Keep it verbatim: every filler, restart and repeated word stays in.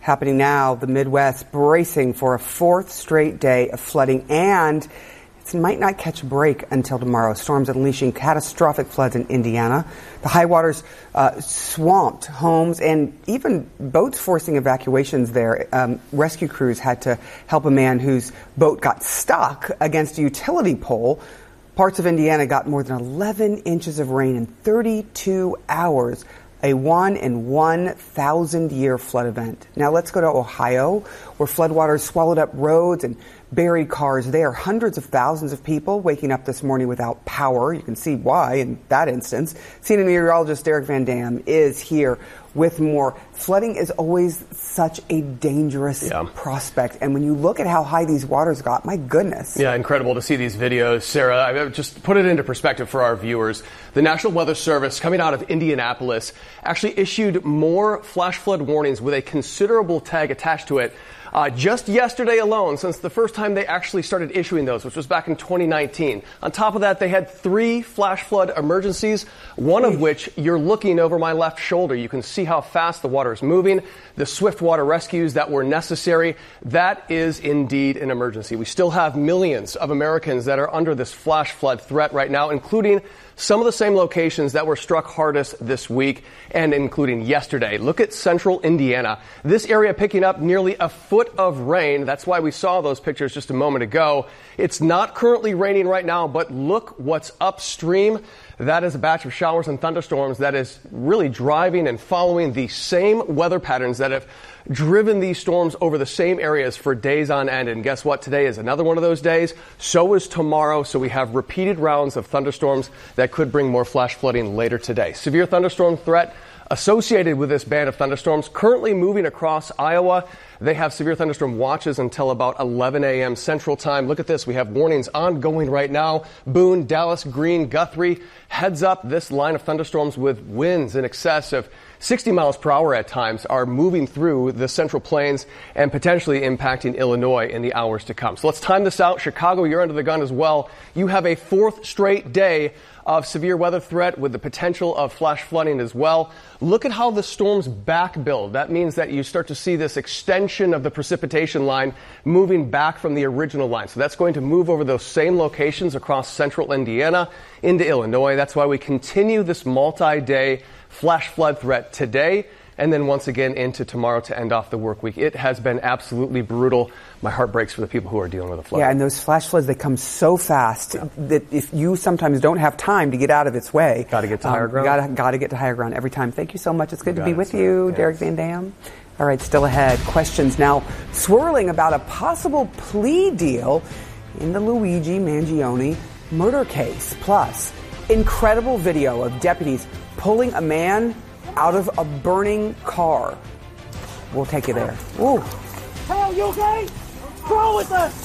Happening now, the Midwest bracing for a fourth straight day of flooding, and it might not catch a break until tomorrow. Storms unleashing catastrophic floods in Indiana. The high waters uh, swamped homes and even boats, forcing evacuations there. Um, rescue crews had to help a man whose boat got stuck against a utility pole. Parts of Indiana got more than eleven inches of rain in thirty-two hours. A one in one thousand year flood event. Now let's go to Ohio, where floodwaters swallowed up roads and buried cars there. Hundreds of thousands of people waking up this morning without power. You can see why in that instance. C N N meteorologist Derek Van Dam is here with more. Flooding is always such a dangerous yeah. prospect. And when you look at how high these waters got, my goodness. Yeah, incredible to see these videos. Sarah, I just put it into perspective for our viewers. The National Weather Service, coming out of Indianapolis, actually issued more flash flood warnings with a considerable tag attached to it. Uh, just yesterday alone, since the first time they actually started issuing those, which was back in twenty nineteen. On top of that, they had three flash flood emergencies, one of which you're looking over my left shoulder. You can see how fast the water is moving, the swift water rescues that were necessary. That is indeed an emergency. We still have millions of Americans that are under this flash flood threat right now, including some of the same locations that were struck hardest this week and including yesterday. Look at central Indiana. This area picking up nearly a foot of rain. That's why we saw those pictures just a moment ago. It's not currently raining right now, but look what's upstream. That is a batch of showers and thunderstorms that is really driving and following the same weather patterns that have driven these storms over the same areas for days on end. And guess what? Today is another one of those days. So is tomorrow. So we have repeated rounds of thunderstorms that could bring more flash flooding later today. Severe thunderstorm threat associated with this band of thunderstorms currently moving across Iowa. They have severe thunderstorm watches until about eleven a.m. Central Time. Look at this. We have warnings ongoing right now. Boone, Dallas, Greene, Guthrie. Heads up, this line of thunderstorms with winds in excess of sixty miles per hour at times are moving through the Central Plains and potentially impacting Illinois in the hours to come. So let's time this out. Chicago, you're under the gun as well. You have a fourth straight day of severe weather threat with the potential of flash flooding as well. Look at how the storms back build. That means that you start to see this extension of the precipitation line moving back from the original line. So that's going to move over those same locations across central Indiana into Illinois. That's why we continue this multi-day flash flood threat today and then once again into tomorrow to end off the work week. It has been absolutely brutal. My heart breaks for the people who are dealing with the flood. Yeah, and those flash floods, they come so fast yeah. that if you sometimes don't have time to get out of its way. Got to get to um, higher ground. Got to got to get to higher ground every time. Thank you so much. It's good you to be it, with sir. you, yes. Derek Van Dam. All right, still ahead. Questions now swirling about a possible plea deal in the Luigi Mangione murder case. Plus, incredible video of deputies pulling a man out of a burning car. We'll take you there. Ooh. Hey, you okay? Go with us!